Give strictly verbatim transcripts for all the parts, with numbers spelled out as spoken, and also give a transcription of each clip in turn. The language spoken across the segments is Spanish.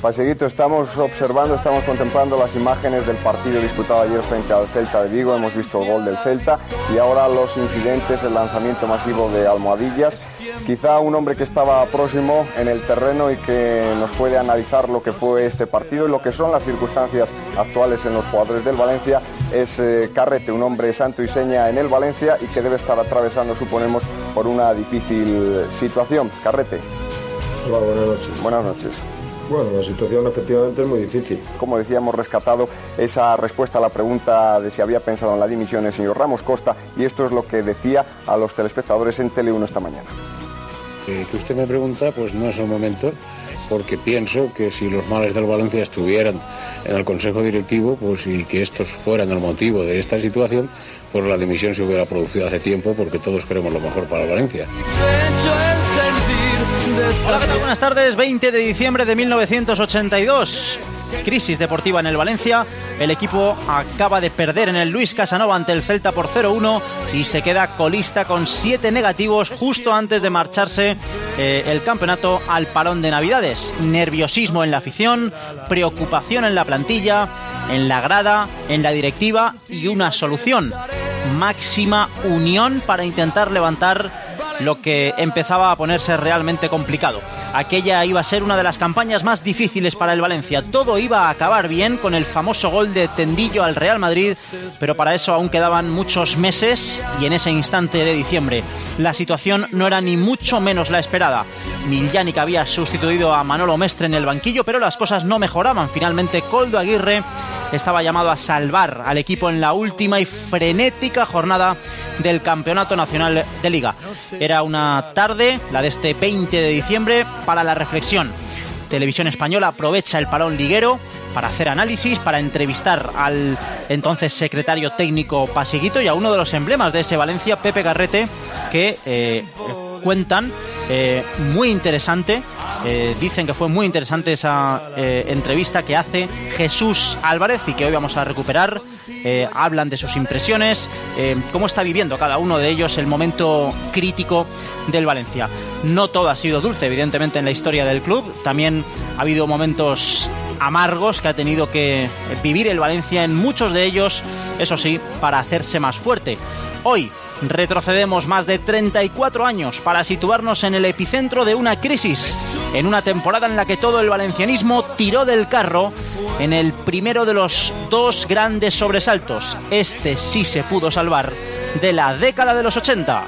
Paseguito, estamos observando, estamos contemplando las imágenes del partido disputado ayer frente al Celta de Vigo. Hemos visto el gol del Celta y ahora los incidentes, el lanzamiento masivo de almohadillas. Quizá un hombre que estaba próximo en el terreno y que nos puede analizar lo que fue este partido y lo que son las circunstancias actuales en los jugadores del Valencia es eh, Carrete, un hombre santo y seña en el Valencia y que debe estar atravesando, suponemos, por una difícil situación. Carrete. Hola, buenas noches. Buenas noches. Bueno, la situación efectivamente es muy difícil. Como decía, hemos rescatado esa respuesta a la pregunta de si había pensado en la dimisión el señor Ramos Costa y esto es lo que decía a los telespectadores en Tele uno esta mañana. Eh, que usted me pregunta, pues no es el momento, porque pienso que si los males del Valencia estuvieran en el Consejo Directivo, pues y que estos fueran el motivo de esta situación, pues la dimisión se hubiera producido hace tiempo, porque todos queremos lo mejor para el Valencia. Hola, ¿qué tal? Buenas tardes, veinte de diciembre de mil novecientos ochenta y dos. Crisis deportiva en el Valencia. El equipo acaba de perder en el Luis Casanova ante el Celta por cero uno y se queda colista con siete negativos justo antes de marcharse eh, el campeonato al parón de Navidades. Nerviosismo en la afición, preocupación en la plantilla, en la grada, en la directiva y una solución: máxima unión para intentar levantar lo que empezaba a ponerse realmente complicado. Aquella iba a ser una de las campañas más difíciles para el Valencia. Todo iba a acabar bien con el famoso gol de Tendillo al Real Madrid, pero para eso aún quedaban muchos meses y en ese instante de diciembre la situación no era ni mucho menos la esperada. Miljanic había sustituido a Manolo Mestre en el banquillo, pero las cosas no mejoraban. Finalmente Koldo Aguirre estaba llamado a salvar al equipo en la última y frenética jornada del Campeonato Nacional de Liga. Era una tarde, la de este veinte de diciembre, para la reflexión. Televisión Española aprovecha el parón liguero para hacer análisis, para entrevistar al entonces secretario técnico Paseguito y a uno de los emblemas de ese Valencia, Pepe Carrete, que eh, cuentan eh, muy interesante. Eh, dicen que fue muy interesante esa eh, entrevista que hace Jesús Álvarez y que hoy vamos a recuperar. Eh, hablan de sus impresiones, eh, cómo está viviendo cada uno de ellos el momento crítico del Valencia. No todo ha sido dulce, evidentemente, en la historia del club. También ha habido momentos amargos que ha tenido que vivir el Valencia, en muchos de ellos, eso sí, para hacerse más fuerte. Hoy retrocedemos más de treinta y cuatro años para situarnos en el epicentro de una crisis, en una temporada en la que todo el valencianismo tiró del carro en el primero de los dos grandes sobresaltos, este sí se pudo salvar, de la década de los ochenta.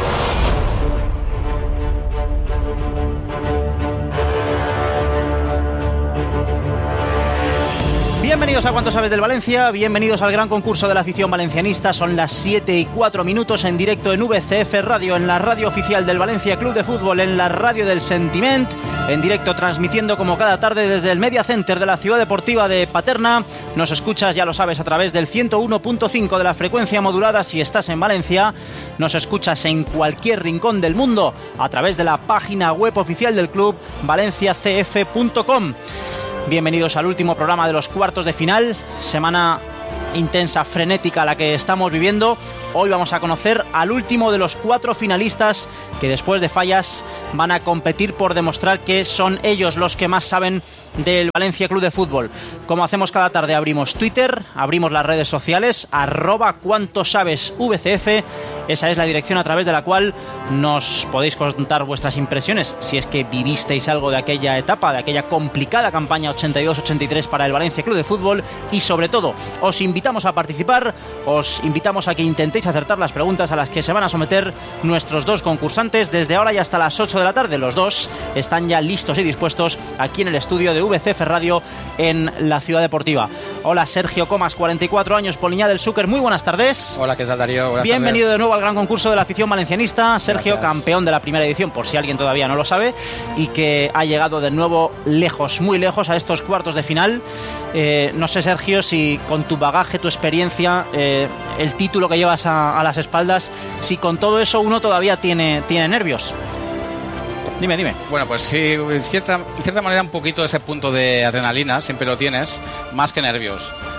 Bienvenidos a Cuánto Sabes del Valencia, bienvenidos al gran concurso de la afición valencianista. Son las siete y cuatro minutos en directo en V C F Radio, en la radio oficial del Valencia Club de Fútbol, en la radio del Sentiment, en directo transmitiendo como cada tarde desde el Media Center de la Ciudad Deportiva de Paterna. Nos escuchas, ya lo sabes, a través del ciento uno punto cinco de la frecuencia modulada si estás en Valencia. Nos escuchas en cualquier rincón del mundo a través de la página web oficial del club, valencia c f punto com. Bienvenidos al último programa de los cuartos de final. Semana intensa, frenética la que estamos viviendo. Hoy vamos a conocer al último de los cuatro finalistas que después de fallas van a competir por demostrar que son ellos los que más saben del Valencia Club de Fútbol. Como hacemos cada tarde, abrimos Twitter, abrimos las redes sociales, arroba cuánto sabes V C F. Esa es la dirección a través de la cual nos podéis contar vuestras impresiones, si es que vivisteis algo de aquella etapa, de aquella complicada campaña ochenta y dos ochenta y tres para el Valencia Club de Fútbol. Y sobre todo, os invitamos a participar, os invitamos a que intentéis acertar las preguntas a las que se van a someter nuestros dos concursantes desde ahora y hasta las ocho de la tarde. Los dos están ya listos y dispuestos aquí en el estudio de V C F Radio en la Ciudad Deportiva. Hola, Sergio Comas, cuarenta y cuatro años, Poliñá del Súquer. Muy buenas tardes. Hola, ¿qué tal, Darío? Buenas Bienvenido tardes. de nuevo al gran concurso de la afición valencianista. Sergio, Gracias. Campeón de la primera edición, por si alguien todavía no lo sabe, y que ha llegado de nuevo lejos, muy lejos, a estos cuartos de final. Eh, no sé, Sergio, si con tu bagaje, tu experiencia, eh, el título que llevas a, a las espaldas, si con todo eso uno todavía tiene, tiene nervios. Dime, dime. Bueno, pues sí, en cierta, en cierta manera un poquito ese punto de adrenalina, siempre lo tienes, más que nervios.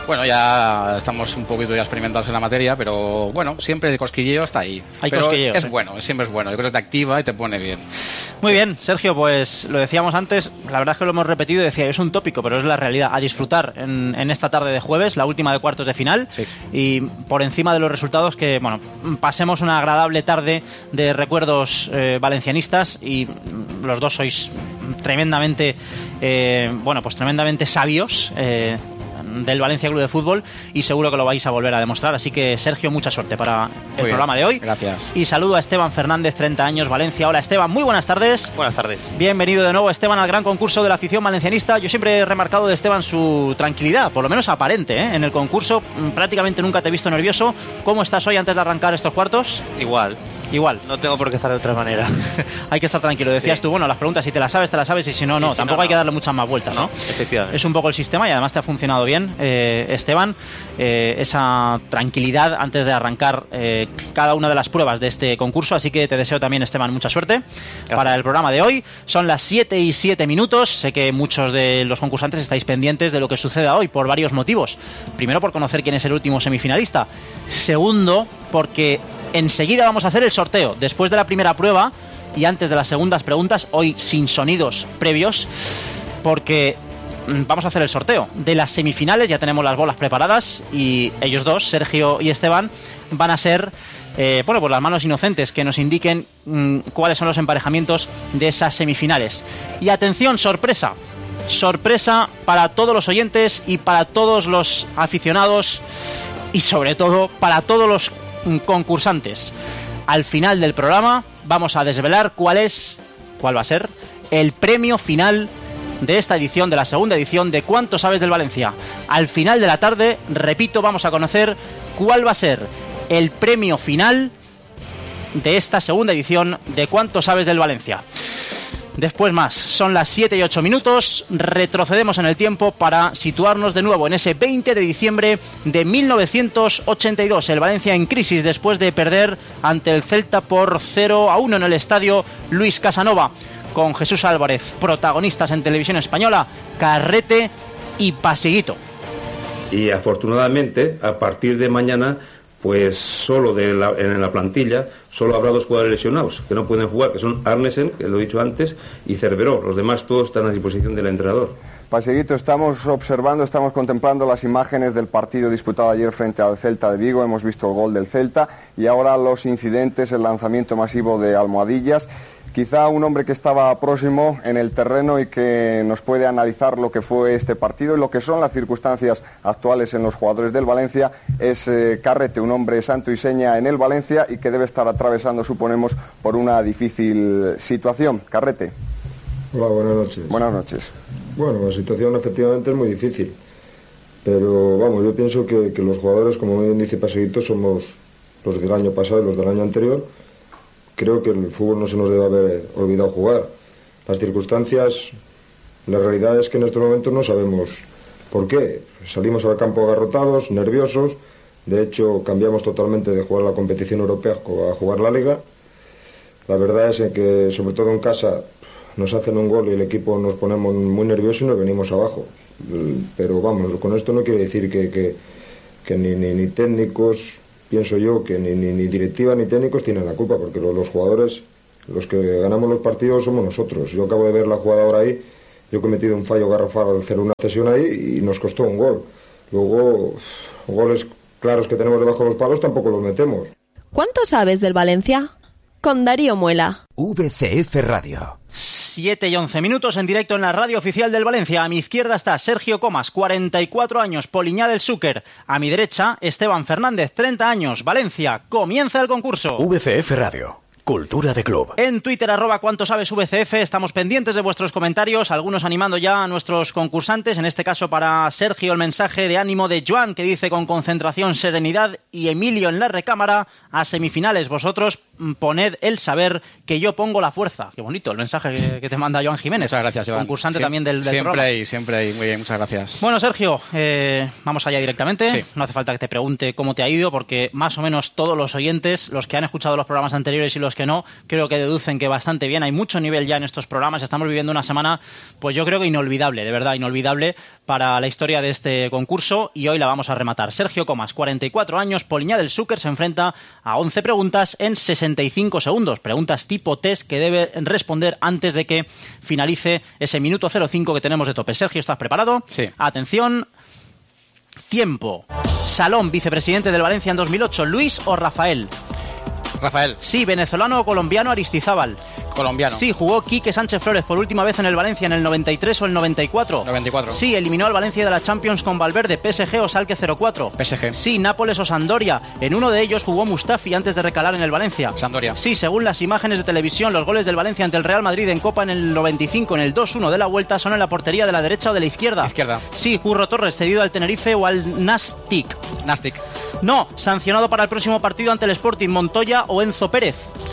Bueno, ya estamos un poquito ya experimentados en la materia, pero bueno, siempre el cosquilleo está ahí. Hay pero cosquilleo. Es ¿eh? bueno, siempre es bueno. Yo creo que te activa y te pone bien. Muy bien, Sergio, pues lo decíamos antes, la verdad es que lo hemos repetido, decía, es un tópico, pero es la realidad. A disfrutar en, en esta tarde de jueves, la última de cuartos de final, sí. Y por encima de los resultados que, bueno, pasemos una agradable tarde de recuerdos eh, valencianistas, y los dos sois tremendamente, eh, bueno, pues tremendamente sabios, eh, del Valencia Club de Fútbol, y seguro que lo vais a volver a demostrar. Así que, Sergio, mucha suerte para el muy bien, programa de hoy. Gracias. Y saludo a Esteban Fernández, treinta años, Valencia. Hola, Esteban, muy buenas tardes. Buenas tardes. Bienvenido de nuevo, Esteban, al gran concurso de la afición valencianista. Yo siempre he remarcado de Esteban su tranquilidad, por lo menos aparente, ¿eh? En el concurso. Prácticamente nunca te he visto nervioso. ¿Cómo estás hoy antes de arrancar estos cuartos? Igual. Igual. No tengo por qué estar de otra manera. Hay que estar tranquilo. Decías sí. Tú, bueno, las preguntas, si te las sabes, te las sabes, y si no, no. Si Tampoco no, hay no. que darle muchas más vueltas, ¿no? ¿no? Efectivamente. Es un poco el sistema, y además te ha funcionado bien, eh, Esteban, eh, esa tranquilidad antes de arrancar eh, cada una de las pruebas de este concurso. Así que te deseo también, Esteban, mucha suerte. Gracias. Para el programa de hoy. Son las siete y siete minutos. Sé que muchos de los concursantes estáis pendientes de lo que suceda hoy por varios motivos. Primero, por conocer quién es el último semifinalista. Segundo, porque enseguida vamos a hacer el sorteo, después de la primera prueba y antes de las segundas preguntas, hoy sin sonidos previos, porque vamos a hacer el sorteo de las semifinales. Ya tenemos las bolas preparadas, y ellos dos, Sergio y Esteban, van a ser eh, bueno, pues las manos inocentes que nos indiquen mmm, cuáles son los emparejamientos de esas semifinales. Y atención, sorpresa, sorpresa para todos los oyentes y para todos los aficionados, y sobre todo para todos los concursantes. Al final del programa vamos a desvelar cuál es, cuál va a ser el premio final de esta edición, de la segunda edición de ¿Cuánto sabes del Valencia? Al final de la tarde, repito, vamos a conocer cuál va a ser el premio final de esta segunda edición de ¿Cuánto sabes del Valencia? Después más, son las siete y ocho minutos, retrocedemos en el tiempo para situarnos de nuevo en ese veinte de diciembre de mil novecientos ochenta y dos. El Valencia en crisis después de perder ante el Celta por cero a uno en el estadio Luis Casanova, con Jesús Álvarez, protagonistas en Televisión Española, Carrete y Pasiguito. Y afortunadamente, a partir de mañana, pues solo de la, en la plantilla solo habrá dos jugadores lesionados que no pueden jugar, que son Arnesen, que lo he dicho antes, y Cerveró. Los demás todos están a disposición del entrenador. Pasiguito, estamos observando, estamos contemplando las imágenes del partido disputado ayer frente al Celta de Vigo. Hemos visto el gol del Celta y ahora los incidentes, el lanzamiento masivo de almohadillas. Quizá un hombre que estaba próximo en el terreno y que nos puede analizar lo que fue este partido y lo que son las circunstancias actuales en los jugadores del Valencia es eh, Carrete, un hombre santo y seña en el Valencia y que debe estar atravesando, suponemos, por una difícil situación. Carrete. Hola, buenas noches. Buenas noches. Bueno, la situación efectivamente es muy difícil, pero vamos, yo pienso que, que los jugadores, como bien dice Pasiguito, somos los del año pasado y los del año anterior. Creo que el fútbol no se nos debe haber olvidado jugar. Las circunstancias, la realidad es que en estos momentos no sabemos por qué. Salimos al campo agarrotados, nerviosos. De hecho, cambiamos totalmente de jugar la competición europea a jugar la Liga. La verdad es que, sobre todo en casa, nos hacen un gol y el equipo nos ponemos muy nerviosos y nos venimos abajo. Pero vamos, con esto no quiere decir que, que, que ni, ni, ni técnicos... Pienso yo que ni, ni, ni directiva ni técnicos tienen la culpa, porque los, los jugadores, los que ganamos los partidos somos nosotros. Yo acabo de ver la jugada ahora ahí, yo he cometido un fallo garrafal al hacer una cesión ahí y nos costó un gol. Luego, goles claros que tenemos debajo de los palos tampoco los metemos. ¿Cuánto sabes del Valencia? Con Darío Muela. V C F Radio. siete y once minutos en directo en la radio oficial del Valencia. A mi izquierda está Sergio Comas, cuarenta y cuatro años, Poliñá del Xúquer. A mi derecha, Esteban Fernández, treinta años, Valencia. Comienza el concurso. V C F Radio. Cultura de club. En Twitter, arroba cuánto sabes V C F, estamos pendientes de vuestros comentarios, algunos animando ya a nuestros concursantes, en este caso para Sergio el mensaje de ánimo de Joan, que dice con concentración, serenidad y Emilio en la recámara, a semifinales. Vosotros poned el saber que yo pongo la fuerza. Qué bonito el mensaje que, que te manda Joan Jiménez. Muchas gracias, Joan. Concursante Sie también del, del siempre programa. Siempre hay, siempre hay. Muy bien, muchas gracias. Bueno, Sergio, eh, vamos allá directamente. Sí. No hace falta que te pregunte cómo te ha ido, porque más o menos todos los oyentes, los que han escuchado los programas anteriores y los que no, creo que deducen que bastante bien. Hay mucho nivel ya en estos programas. Estamos viviendo una semana, pues yo creo que inolvidable, de verdad, inolvidable para la historia de este concurso, y hoy la vamos a rematar. Sergio Comas, cuarenta y cuatro años, Poliña del Xúquer, se enfrenta a once preguntas en sesenta y cinco segundos. Preguntas tipo test que debe responder antes de que finalice ese minuto cero cinco que tenemos de tope. Sergio, ¿estás preparado? Sí. Atención. Tiempo. Salón, vicepresidente del Valencia en dos mil ocho, ¿Luis o Rafael? Rafael. Sí. ¿Venezolano o colombiano? Aristizábal. Colombiano. Sí. ¿Jugó Quique Sánchez Flores por última vez en el Valencia en el noventa y tres o el noventa y cuatro? noventa y cuatro. Sí. ¿Eliminó al Valencia de la Champions con Valverde, P S G o Schalke cero cuatro? P S G. Sí. ¿Nápoles o Sampdoria? En uno de ellos jugó Mustafi antes de recalar en el Valencia. Sampdoria. Sí. Según las imágenes de televisión, los goles del Valencia ante el Real Madrid en Copa en el noventa y cinco, en el dos uno de la vuelta, son en la portería de la derecha o de la izquierda. Izquierda. Sí. ¿Curro Torres cedido al Tenerife o al Nastic? Nastic. No. ¿Sancionado para el próximo partido ante el Sporting, Montoya o Enzo Pérez?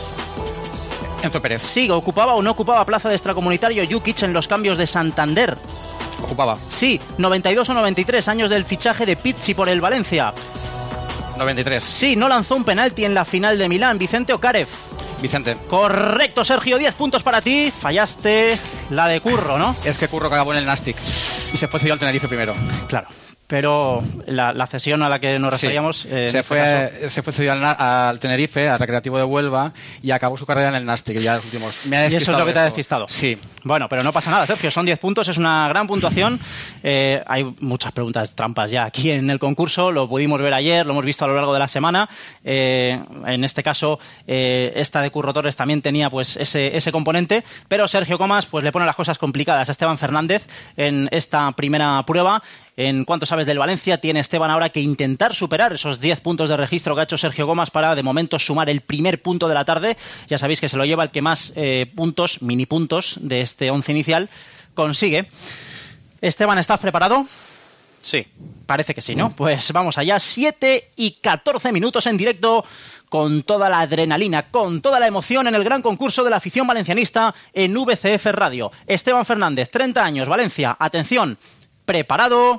Enzo Pérez. Sí. ¿Ocupaba o no ocupaba plaza de extracomunitario Jukic en los cambios de Santander? Ocupaba. Sí. ¿noventa y dos o noventa y tres años del fichaje de Pizzi por el Valencia? noventa y tres. Sí. ¿No lanzó un penalti en la final de Milán, Vicente Ocarev? Vicente. Correcto, Sergio, diez puntos para ti. Fallaste la de Curro, ¿no? Es que Curro acabó en el Nastic y se fue cedido al Tenerife primero. Claro. Pero la, la cesión a la que nos referíamos... Sí. Eh, se, en fue, este caso... se fue cedido al, al Tenerife, al Recreativo de Huelva, y acabó su carrera en el Nastic. Ya los últimos... Me ha y eso es lo que te ha despistado. Sí. Bueno, pero no pasa nada, Sergio. Son diez puntos, es una gran puntuación. Eh, hay muchas preguntas trampas ya aquí en el concurso. Lo pudimos ver ayer, lo hemos visto a lo largo de la semana. Eh, en este caso, eh, esta de Curro Torres también tenía pues ese, ese componente. Pero Sergio Comas pues le pone las cosas complicadas a Esteban Fernández en esta primera prueba. En cuanto sabes del Valencia, tiene Esteban ahora que intentar superar esos diez puntos de registro que ha hecho Sergio Comas para, de momento, sumar el primer punto de la tarde. Ya sabéis que se lo lleva el que más eh, puntos, mini puntos, de este once inicial consigue. Esteban, ¿estás preparado? Sí. Parece que sí, ¿no? Pues vamos allá. siete y catorce minutos en directo, con toda la adrenalina, con toda la emoción en el gran concurso de la afición valencianista en V C F Radio. Esteban Fernández, treinta años, Valencia. Atención. Preparado.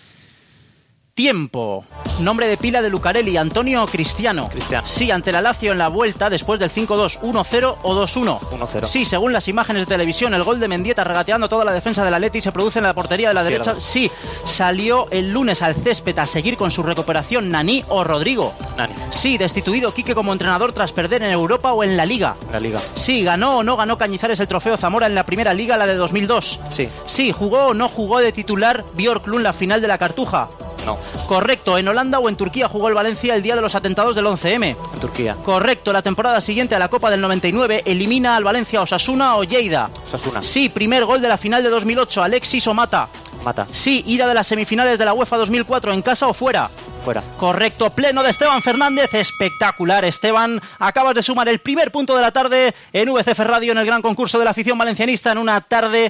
Tiempo. Nombre de pila de Lucarelli, Antonio Cristiano. Cristiano. Sí, ante la Lazio en la vuelta después del cinco dos, uno cero o dos uno. uno cero. Sí, según las imágenes de televisión, el gol de Mendieta regateando toda la defensa del Atleti se produce en la portería de la derecha. Izquierda. Sí, salió el lunes al césped a seguir con su recuperación Nani o Rodrigo. Nani. Sí, destituido Quique como entrenador tras perder en Europa o en la Liga. La Liga. Sí, ganó o no ganó Cañizares el trofeo Zamora en la primera Liga, la de dos mil dos. Sí. Sí, jugó o no jugó de titular Björklund la final de la Cartuja. No. Correcto, en Holanda o en Turquía jugó el Valencia el día de los atentados del once eme. En Turquía. Correcto, la temporada siguiente a la Copa del noventa y nueve elimina al Valencia Osasuna o Lleida. Osasuna. Sí, primer gol de la final de dos mil ocho, Alexis o Mata. Mata. Sí, ida de las semifinales de la UEFA dos mil cuatro, en casa o fuera. Fuera. Correcto, pleno de Esteban Fernández, espectacular Esteban, acabas de sumar el primer punto de la tarde en V C F Radio en el gran concurso de la afición valencianista, en una tarde,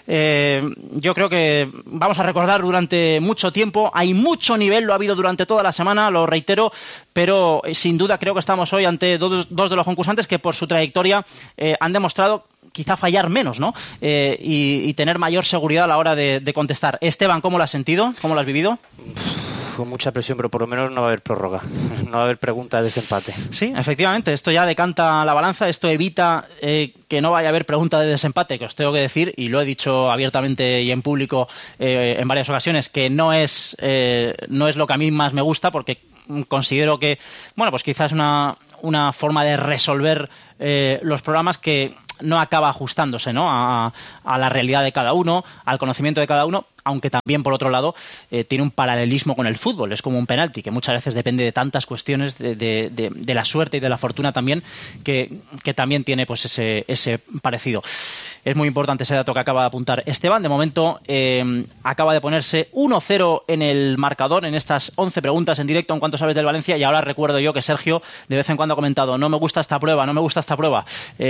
eh, yo creo que vamos a recordar durante mucho tiempo. Hay mucho nivel, lo ha habido durante toda la semana, lo reitero, pero eh, sin duda creo que estamos hoy ante dos, dos de los concursantes que por su trayectoria eh, han demostrado quizá fallar menos, ¿no? Eh, y, y tener mayor seguridad a la hora de, de contestar. Esteban, ¿cómo lo has sentido? ¿Cómo lo has vivido? Con mucha presión, pero por lo menos no va a haber prórroga, no va a haber pregunta de desempate. Sí, efectivamente, esto ya decanta la balanza, esto evita eh, que no vaya a haber pregunta de desempate, que os tengo que decir, y lo he dicho abiertamente y en público eh, en varias ocasiones, que no es, eh, no es lo que a mí más me gusta, porque considero que, bueno, pues quizás una, una forma de resolver eh, los programas que no acaba ajustándose, ¿no?, a, a la realidad de cada uno, al conocimiento de cada uno, aunque también, por otro lado, eh, tiene un paralelismo con el fútbol. Es como un penalti, que muchas veces depende de tantas cuestiones, de, de, de, de la suerte y de la fortuna también, que, que también tiene pues ese, ese parecido. Es muy importante ese dato que acaba de apuntar Esteban. De momento eh, acaba de ponerse uno cero en el marcador en estas once preguntas en directo en cuanto sabes del Valencia, y ahora recuerdo yo que Sergio de vez en cuando ha comentado: no me gusta esta prueba, no me gusta esta prueba.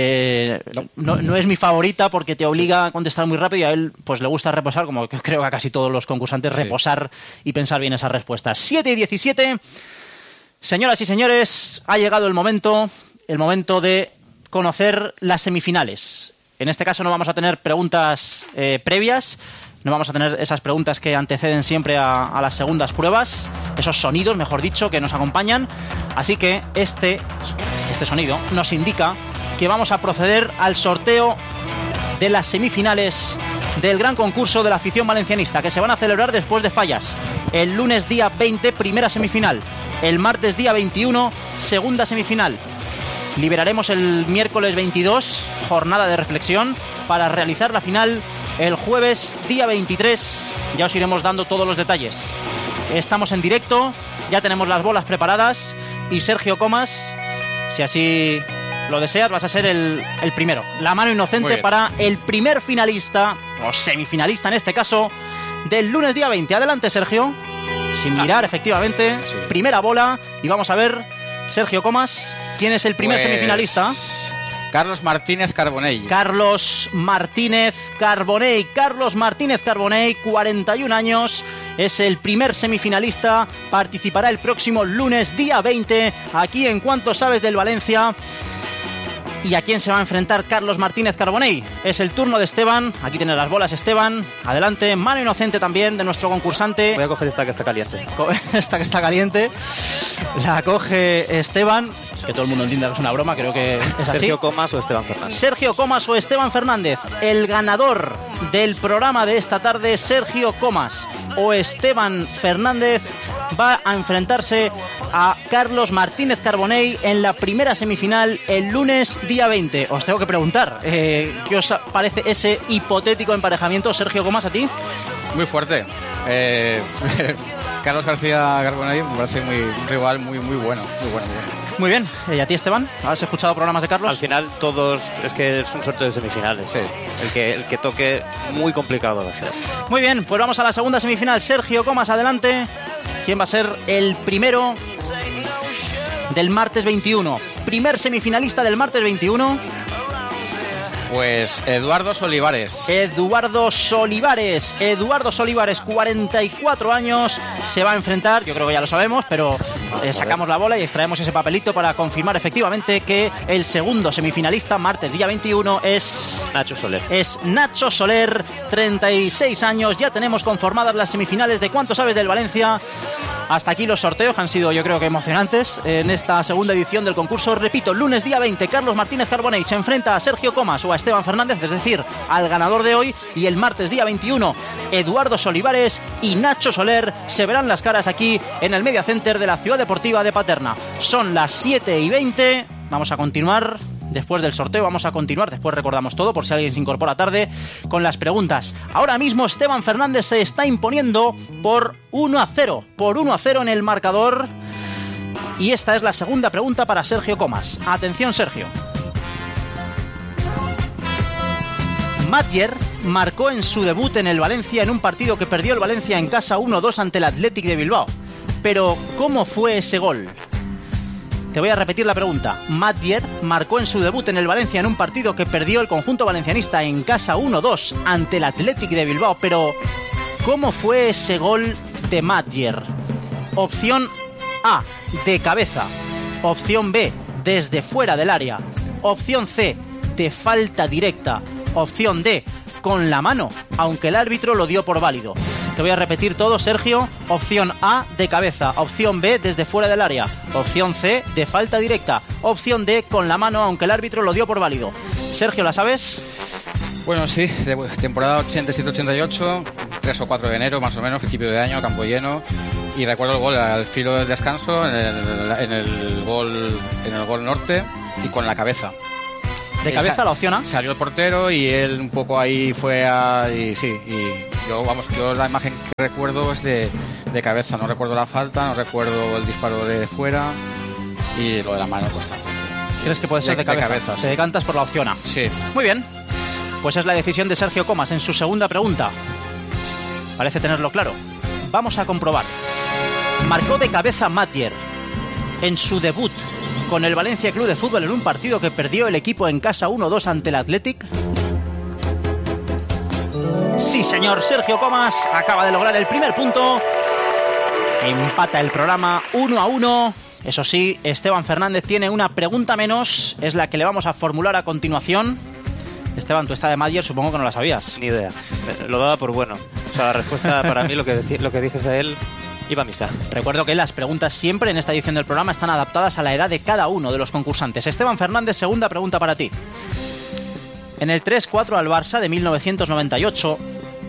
Eh, no, no es mi favorita porque te obliga a contestar muy rápido, y a él pues le gusta reposar, como creo que a casi todos los concursantes, sí, reposar y pensar bien esas respuestas. siete y diecisiete. Señoras y señores, ha llegado el momento el momento de conocer las semifinales. En este caso no vamos a tener preguntas eh, previas, no vamos a tener esas preguntas que anteceden siempre a, a las segundas pruebas, esos sonidos, mejor dicho, que nos acompañan. Así que este, este sonido nos indica que vamos a proceder al sorteo de las semifinales del gran concurso de la afición valencianista, que se van a celebrar después de fallas. El lunes día veinte, primera semifinal. El martes día veintiuno, segunda semifinal. Liberaremos el miércoles veintidós, jornada de reflexión, para realizar la final el jueves día veintitrés. Ya os iremos dando todos los detalles. Estamos en directo, ya tenemos las bolas preparadas y Sergio Comas, si así lo deseas, vas a ser el, el primero. La mano inocente para el primer finalista, o semifinalista en este caso, del lunes día veinte. Adelante, Sergio. Sin mirar, ah, efectivamente. Sí. Primera bola y vamos a ver, Sergio Comas, ¿quién es el primer pues... semifinalista? Carlos Martínez Carbonell. Carlos Martínez Carbonell. Carlos Martínez Carbonell, cuarenta y un años, es el primer semifinalista. Participará el próximo lunes día veinte aquí en Cuánto Sabes del Valencia. ¿Y a quién se va a enfrentar Carlos Martínez Carbonell? Es el turno de Esteban. Aquí tiene las bolas Esteban. Adelante. Mano inocente también de nuestro concursante. Voy a coger esta que está caliente. Esta que está caliente. La coge Esteban. Que todo el mundo entienda que es una broma. Creo que es así. Sergio Comas o Esteban Fernández. Sergio Comas o Esteban Fernández. El ganador del programa de esta tarde, Sergio Comas o Esteban Fernández, va a enfrentarse a Carlos Martínez Carbonell en la primera semifinal el lunes día veinte. Os tengo que preguntar, eh, ¿qué os parece ese hipotético emparejamiento? Sergio Comas, ¿a ti? Muy fuerte. Eh, Carlos García Carbonell me parece muy, un rival muy, muy bueno. Muy bueno, muy bueno. Muy bien, ¿y a ti, Esteban? ¿Has escuchado programas de Carlos? Al final todos, es que es un sorteo de semifinales, sí. El que, el que toque, muy complicado de hacer. Muy bien, pues vamos a la segunda semifinal. Sergio Comas, adelante. ¿Quién va a ser el primero del martes veintiuno? Primer semifinalista del martes veintiuno. Pues Eduardo Solivares. Eduardo Solivares. Eduardo Solivares, cuarenta y cuatro años, se va a enfrentar, yo creo que ya lo sabemos, pero eh, sacamos la bola y extraemos ese papelito para confirmar efectivamente que el segundo semifinalista, martes día veintiuno, es Nacho Soler. Es Nacho Soler, treinta y seis años. Ya tenemos conformadas las semifinales de Cuánto Sabes del Valencia. Hasta aquí los sorteos, que han sido, yo creo que emocionantes en esta segunda edición del concurso. Repito, lunes día veinte, Carlos Martínez Carbonell se enfrenta a Sergio Comas o a Esteban Fernández, es decir, al ganador de hoy. Y el martes día veintiuno, Eduardo Solivares y Nacho Soler se verán las caras aquí en el Media Center de la Ciudad Deportiva de Paterna. Son las siete y veinte, vamos a continuar. Después del sorteo vamos a continuar, después recordamos todo por si alguien se incorpora tarde, con las preguntas. Ahora mismo Esteban Fernández se está imponiendo por uno a cero, por uno a cero en el marcador. Y esta es la segunda pregunta para Sergio Comas. Atención, Sergio. Matjer marcó en su debut en el Valencia en un partido que perdió el Valencia en casa uno dos ante el Athletic de Bilbao. Pero ¿cómo fue ese gol? Te voy a repetir la pregunta. Matjer marcó en su debut en el Valencia en un partido que perdió el conjunto valencianista en casa uno dos ante el Athletic de Bilbao. Pero ¿cómo fue ese gol de Matjer? Opción A, de cabeza. Opción B, desde fuera del área. Opción C, de falta directa. Opción D, con la mano, aunque el árbitro lo dio por válido. Te voy a repetir todo, Sergio. Opción A, de cabeza. Opción B, desde fuera del área. Opción C, de falta directa. Opción D, con la mano, aunque el árbitro lo dio por válido. Sergio, ¿la sabes? Bueno, sí, temporada ochenta y siete ochenta y ocho, tres o cuatro de enero más o menos, principio de año, campo lleno. Y recuerdo el gol al filo del descanso, en el, en el, gol, en el gol norte y con la cabeza. ¿De cabeza Sa- la opción A? Salió el portero y él un poco ahí fue a... Y sí, y yo, vamos, yo la imagen que recuerdo es de, de cabeza. No recuerdo la falta, no recuerdo el disparo de fuera y lo de la mano pues tampoco. ¿Crees que puede ser de, de cabeza? De cabeza, sí. Te decantas por la opción A. Sí. Muy bien. Pues es la decisión de Sergio Comas en su segunda pregunta. Parece tenerlo claro. Vamos a comprobar. Marcó de cabeza Matjer en su debut con el Valencia Club de Fútbol en un partido que perdió el equipo en casa uno dos ante el Athletic. Sí, señor, Sergio Comas acaba de lograr el primer punto. Empata el programa uno a uno. Eso sí, Esteban Fernández tiene una pregunta menos, es la que le vamos a formular a continuación. Esteban, tú esta de Mayer supongo que no la sabías. Ni idea, lo daba por bueno. O sea, la respuesta para mí, lo que, deci- lo que dices de él, iba a misa. Recuerdo que las preguntas siempre en esta edición del programa están adaptadas a la edad de cada uno de los concursantes. Esteban Fernández, segunda pregunta para ti. En el tres cuatro al Barça de mil novecientos noventa y ocho,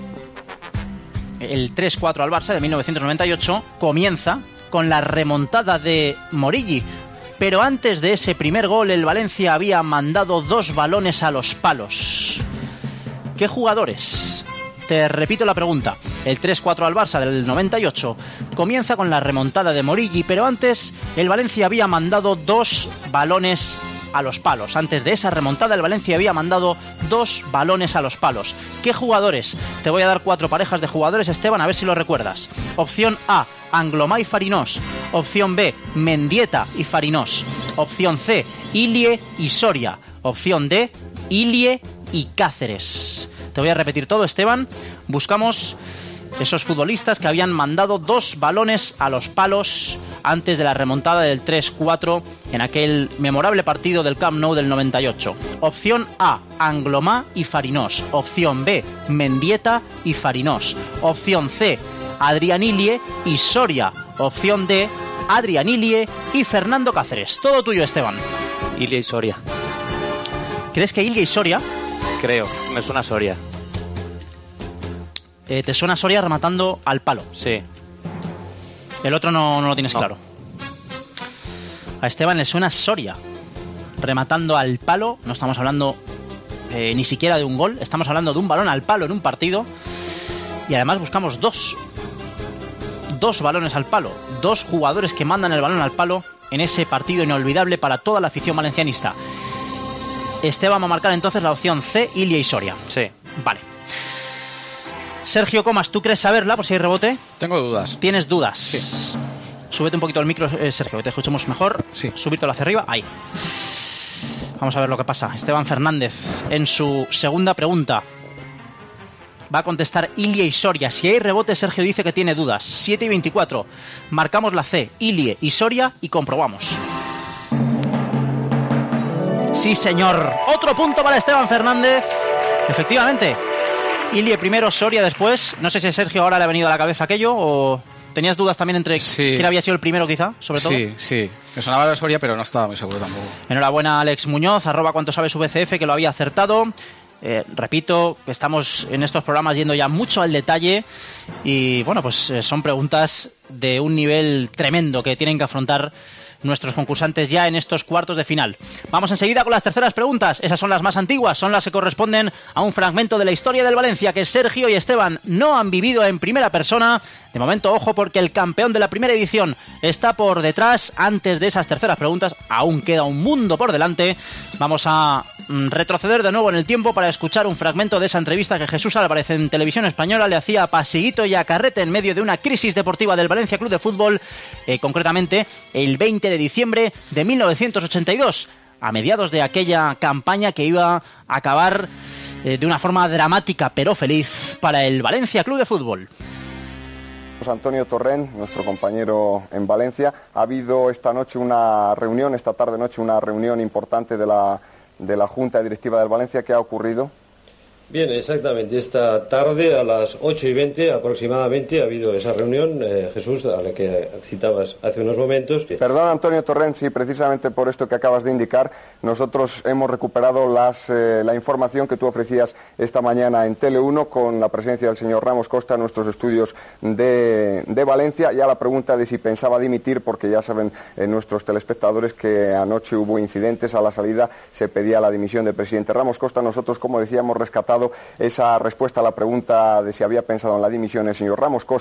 el tres cuatro al Barça de mil novecientos noventa y ocho comienza con la remontada de Morilli, pero antes de ese primer gol el Valencia había mandado dos balones a los palos. ¿Qué jugadores? Te repito la pregunta. El tres cuatro al Barça del noventa y ocho comienza con la remontada de Morilli, pero antes el Valencia había mandado dos balones a los palos. Antes de esa remontada el Valencia había mandado dos balones a los palos. ¿Qué jugadores? Te voy a dar cuatro parejas de jugadores, Esteban, a ver si lo recuerdas. Opción A, Anglomá y Farinós. Opción B, Mendieta y Farinós. Opción C, Ilie y Soria. Opción D, Ilie y Cáceres. Te voy a repetir todo, Esteban. Buscamos esos futbolistas que habían mandado dos balones a los palos antes de la remontada del tres cuatro en aquel memorable partido del Camp Nou del noventa y ocho. Opción A, Anglomá y Farinós. Opción B, Mendieta y Farinós. Opción C, Adrián Ilie y Soria. Opción D, Adrián Ilie y Fernando Cáceres. Todo tuyo, Esteban. Ilie y Soria. ¿Crees que Ilie y Soria? Creo, me suena Soria. Eh, ¿Te suena Soria rematando al palo? Sí. El otro no, no lo tienes No. claro. A Esteban le suena Soria rematando al palo. No estamos hablando eh, ni siquiera de un gol. Estamos hablando de un balón al palo en un partido. Y además buscamos dos. Dos balones al palo. Dos jugadores que mandan el balón al palo en ese partido inolvidable para toda la afición valencianista. Esteban va a marcar entonces la opción C, Ilie y Soria. Sí. Vale. Sergio Comas, ¿tú crees saberla por si hay rebote? Tengo dudas. ¿Tienes dudas? Sí. Súbete un poquito el micro, eh, Sergio, que te escuchemos mejor. Sí. Subírtelo hacia arriba. Ahí. Vamos a ver lo que pasa. Esteban Fernández, en su segunda pregunta, va a contestar Ilie y Soria. Si hay rebote, Sergio dice que tiene dudas. siete y veinticuatro. Marcamos la C, Ilie y Soria, y comprobamos. Sí, señor. Otro punto para Esteban Fernández. Efectivamente. Ilie primero, Soria después. No sé si a Sergio ahora le ha venido a la cabeza aquello o tenías dudas también entre Sí. quién había sido el primero quizá, sobre todo. Sí, sí. Me sonaba la Soria, pero no estaba muy seguro tampoco. Enhorabuena a Alex Muñoz, arroba cuánto sabes V C F, que lo había acertado. Eh, repito que estamos en estos programas yendo ya mucho al detalle y bueno, pues eh, son preguntas de un nivel tremendo que tienen que afrontar nuestros concursantes ya en estos cuartos de final. Vamos enseguida con las terceras preguntas. Esas son las más antiguas, son las que corresponden a un fragmento de la historia del Valencia que Sergio y Esteban no han vivido en primera persona. De momento, ojo, porque el campeón de la primera edición está por detrás. Antes de esas terceras preguntas, aún queda un mundo por delante. Vamos a mm, retroceder de nuevo en el tiempo para escuchar un fragmento de esa entrevista que Jesús Álvarez en Televisión Española le hacía a Pasiguito y a Carrete en medio de una crisis deportiva del Valencia Club de Fútbol, eh, concretamente el veinte de diciembre de mil novecientos ochenta y dos, a mediados de aquella campaña que iba a acabar eh, de una forma dramática pero feliz para el Valencia Club de Fútbol. Antonio Torrent, nuestro compañero en Valencia. Ha habido esta noche una reunión, esta tarde-noche una reunión importante de la, de la Junta Directiva del Valencia. ¿Qué ha ocurrido? Bien, exactamente. Esta tarde a las ocho y veinte aproximadamente ha habido esa reunión, eh, Jesús, a la que citabas hace unos momentos. Perdón, Antonio Torrent, sí, precisamente por esto que acabas de indicar, nosotros hemos recuperado las, eh, la información que tú ofrecías esta mañana en Tele uno con la presencia del señor Ramos Costa en nuestros estudios de, de Valencia. Ya la pregunta de si pensaba dimitir, porque ya saben eh, nuestros telespectadores que anoche hubo incidentes a la salida, se pedía la dimisión del presidente Ramos Costa. Nosotros, como decíamos, rescatado esa respuesta a la pregunta de si había pensado en la dimisión el señor Ramos Costa.